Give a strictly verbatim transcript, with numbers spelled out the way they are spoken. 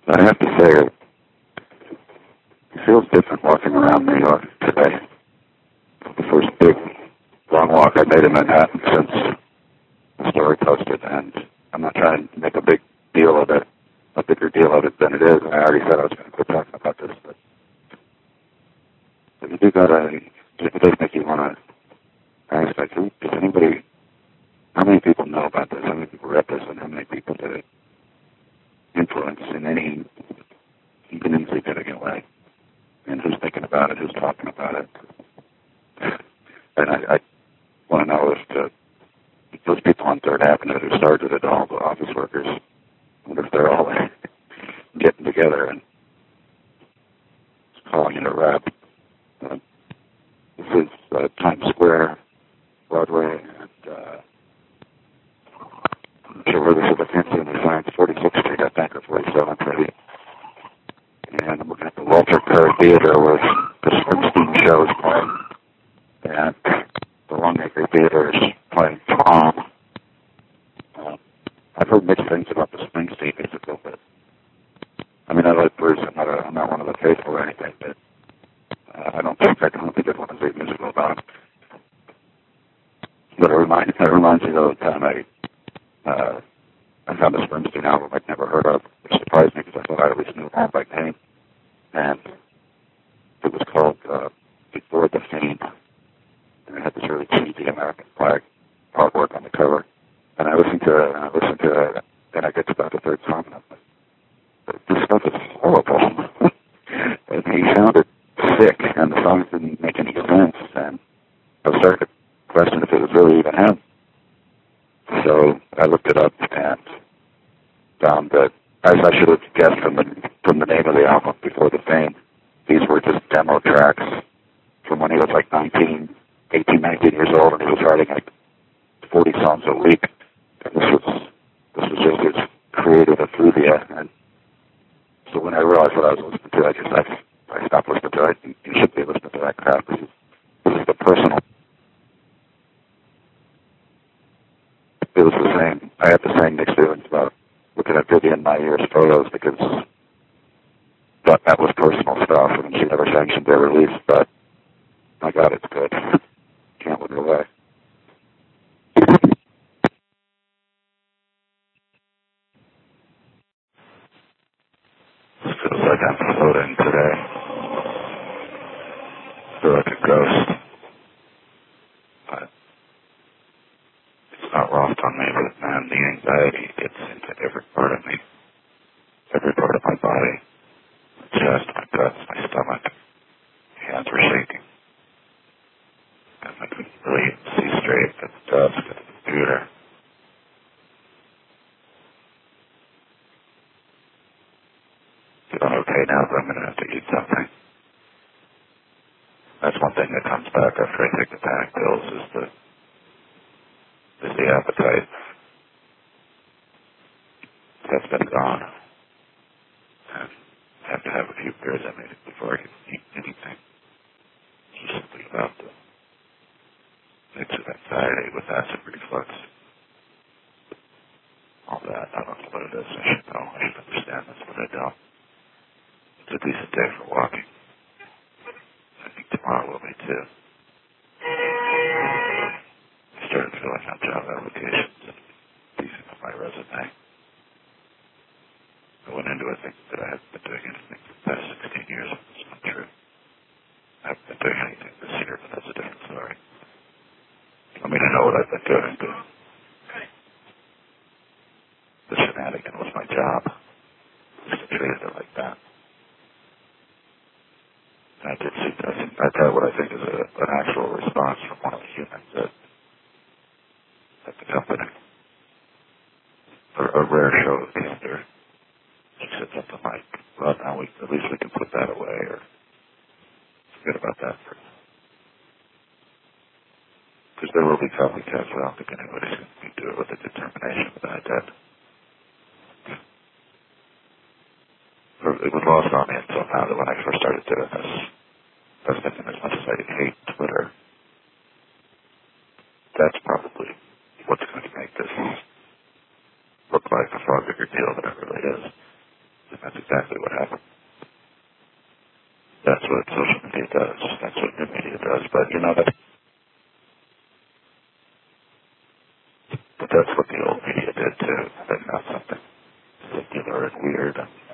I have to say, it feels different walking around New York today. The first big long walk I made in Manhattan since the story posted, and I'm not trying to make a big deal of it, a bigger deal of it than it is. I already said I was going to quit talking about this, but if you do got a, if it does make you want to ask, like, who, does anybody, how many people know about this? How many people read this, and how many people did it influence in any even insignificant way? And who's thinking about it? Who's talking about it? And I, I want to know if the, those people on Third Avenue who started it, all the office workers, I wonder if they're all getting together and calling it a rap. Uh, this is uh, Times Square, Broadway, and uh, I'm not sure where this is. I can't see any signs. forty-sixth Street, I think, or forty-seventh, maybe. And I'm looking at the Walter Kerr Theater where the Springsteen show is playing. And the Longacre Theater is playing Tom. Uh, I've heard mixed things about the Springsteen musical, but I mean, I like Bruce. I'm not, a, I'm not one of the faithful or anything, but uh, I don't think I don't think I'd want to see a musical about him. But it reminds, it reminds me of the time I uh, I found a Springsteen album I'd never heard of, which surprised me because I thought I at least knew it by name. And it was called uh, Before the Fame. And it had this really cheesy American flag artwork on the cover. And I listened to it, and I listened to it, and I get to about the third song, and I'm like, this stuff is horrible. And he sounded sick, and the songs didn't make any sense. And I was starting to question if it was really even him. So I looked it up and found that, as I should have guessed from the, from the name of the album, Before the Fame, these were just demo tracks from when he was like nineteen, eighteen, nineteen years old, and he was writing like forty songs a week. And this was this was just his creative effluvia. And so when I realized what I was listening to, I just I, I stopped listening to it. You should be listening to that crap. This is, this is the personal. It was the same. I had the same mixed feelings about looking at Vivian Maier's photos because that that was personal stuff, and she never sanctioned their release. But my God, it's good. Can't look away. It feels like I'm floating today. I feel like a ghost. But it's not lost on me, but man, the anxiety gets into every part of me, every part of my body, my chest, my guts, my stomach. Hands were shaking. And I couldn't really see straight at the desk at the computer. Feeling okay now, but I'm going to have to eat something. That's one thing that comes back after I take the panic pills is the is the appetite. That's been gone. And I have to have a few beers I made before I can eat anything. It's simply about the mix of anxiety with acid reflux. All that. I don't know what it is. I should know. I should understand this, but I don't. It's a decent day for walking. I think tomorrow will be too. I started filling out job applications and piecing up my resume. I went into it thinking that I haven't been doing anything for the past sixteen years. It's not true. I haven't been doing anything this year, but that's a different story. I mean, I know what I've been doing, but the shenanigan was my job. I just treated it like that. And I did see that. I've had what I think is a, an actual response from one of the humans at, at the company. A, a rare show of candor. She said something like, well, now we, at least we can put that away, or forget about that for because there will be copycats. I don't think anybody's going to do it with the determination that I did. It was lost on me until now that when I first started doing this, I was thinking as much as I hate Twitter, that's probably what's going to make this look like a far bigger deal than it really is. And that's exactly that's what social media does. That's what new media does. But, you know, that, but that's what the old media did, too. But not something particular and weird.